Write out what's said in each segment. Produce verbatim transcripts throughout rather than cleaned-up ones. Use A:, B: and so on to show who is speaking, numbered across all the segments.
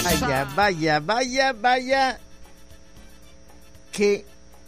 A: Vaya, vaya, vaya, vaya. Qué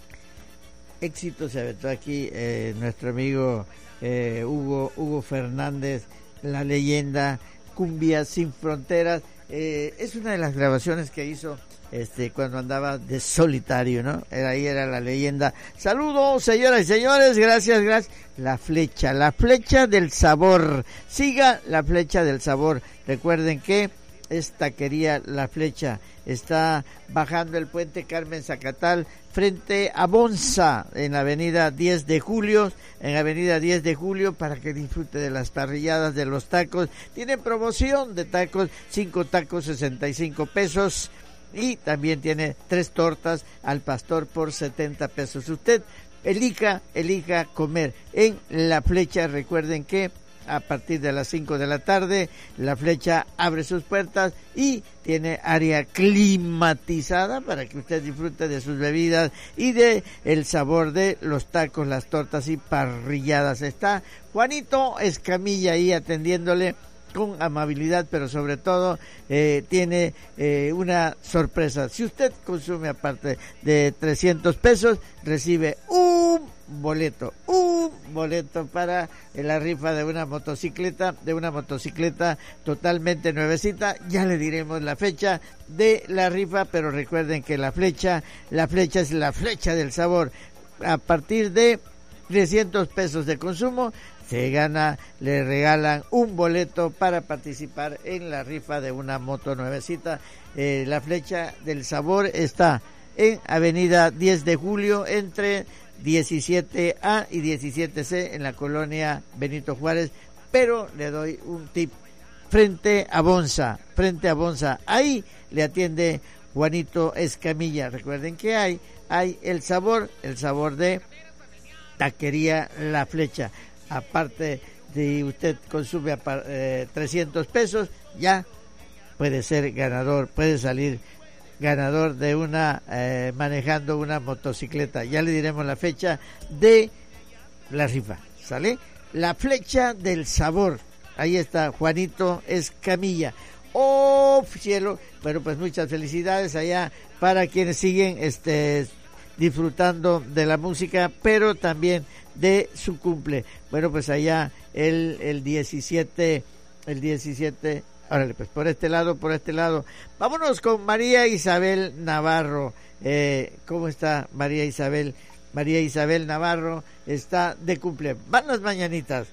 A: éxito se aventó aquí eh, nuestro amigo eh, Hugo, Hugo Fernández, la leyenda Cumbia Sin Fronteras. Eh, es una de las grabaciones que hizo este cuando andaba de solitario, ¿no? Era, ahí era la leyenda. Saludos, señoras y señores, gracias, gracias. La flecha, la flecha del sabor. Siga la flecha del sabor. Recuerden que es Taquería La Flecha. Está bajando el puente Carmen Zacatal frente a Bonza en la avenida diez de julio, en avenida diez de julio, para que disfrute de las parrilladas, de los tacos. Tiene promoción de tacos, cinco tacos sesenta y cinco pesos, y también tiene tres tortas al pastor por setenta pesos. Usted elija, elija comer en La Flecha. Recuerden que a partir de las cinco de la tarde, La Flecha abre sus puertas y tiene área climatizada para que usted disfrute de sus bebidas y de el sabor de los tacos, las tortas y parrilladas. Está Juanito Escamilla ahí atendiéndole con amabilidad, pero sobre todo eh, tiene eh, una sorpresa. Si usted consume aparte de trescientos pesos, recibe un boleto, un boleto para la rifa de una motocicleta, de una motocicleta totalmente nuevecita. Ya le diremos la fecha de la rifa, pero recuerden que la flecha, la flecha es la flecha del sabor. A partir de trescientos pesos de consumo, se gana, le regalan un boleto para participar en la rifa de una moto nuevecita. Eh, la flecha del sabor está en avenida diez de julio, entre diecisiete A y diecisiete C, en la colonia Benito Juárez, pero le doy un tip: frente a Bonza, frente a Bonza, ahí le atiende Juanito Escamilla. Recuerden que hay, hay el sabor, el sabor de Taquería La Flecha. Aparte de usted consume eh, trescientos pesos, ya puede ser ganador, puede salir ganador de una, eh, manejando una motocicleta. Ya le diremos la fecha de la rifa, ¿sale? La Flecha del Sabor, ahí está Juanito Escamilla. ¡Oh, cielo! Bueno, pues muchas felicidades allá para quienes siguen este disfrutando de la música, pero también de su cumple. Bueno, pues allá el, el diecisiete, el diecisiete, órale, pues por este lado, por este lado. Vámonos con María Isabel Navarro. Eh, ¿Cómo está María Isabel? María Isabel Navarro está de cumple. Van las mañanitas.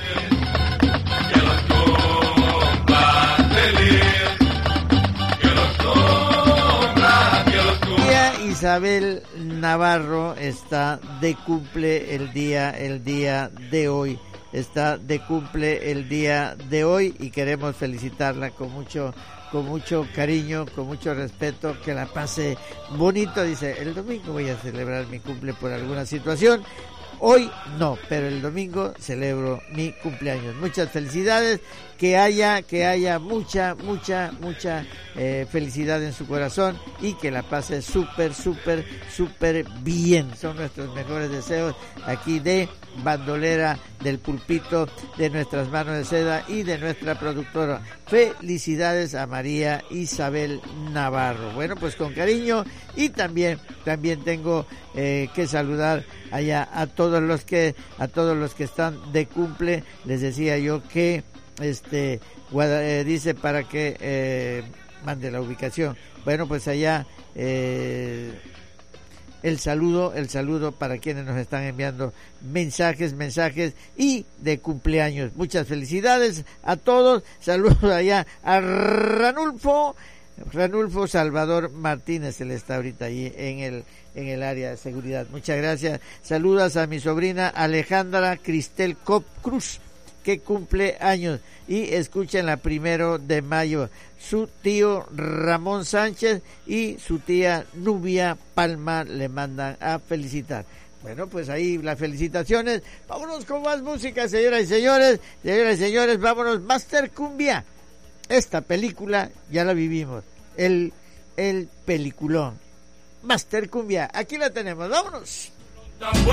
A: María Isabel Navarro está de cumple el día, el día de hoy. Está de cumple el día de hoy y queremos felicitarla con mucho, con mucho cariño, con mucho respeto, que la pase bonito. Dice, el domingo voy a celebrar mi cumple por alguna situación. Hoy no, pero el domingo celebro mi cumpleaños. Muchas felicidades, que haya, que haya mucha, mucha, mucha eh, felicidad en su corazón y que la pase súper, súper, súper bien. Son nuestros mejores deseos aquí de Bandolera del Pulpito, de Nuestras Manos de Seda y de nuestra productora. Felicidades a María Isabel Navarro. Bueno, pues con cariño, y también, también tengo eh, que saludar allá a todos los que, a todos los que están de cumple. Les decía yo que este eh, dice para que eh, mande la ubicación. Bueno, pues allá eh, el saludo, el saludo para quienes nos están enviando mensajes, mensajes y de cumpleaños. Muchas felicidades a todos. Saludos allá a Ranulfo, Ranulfo Salvador Martínez, él está ahorita allí en el en el área de seguridad. Muchas gracias. Saludos a mi sobrina Alejandra Cristel Cop Cruz, que cumple años, y escuchen la primero de mayo. Su tío Ramón Sánchez y su tía Nubia Palma le mandan a felicitar. Bueno, pues ahí las felicitaciones. Vámonos con más música, señoras y señores. Señoras y señores, vámonos. Master Cumbia. Esta película ya la vivimos. El, el peliculón. Master Cumbia. Aquí la tenemos. Vámonos.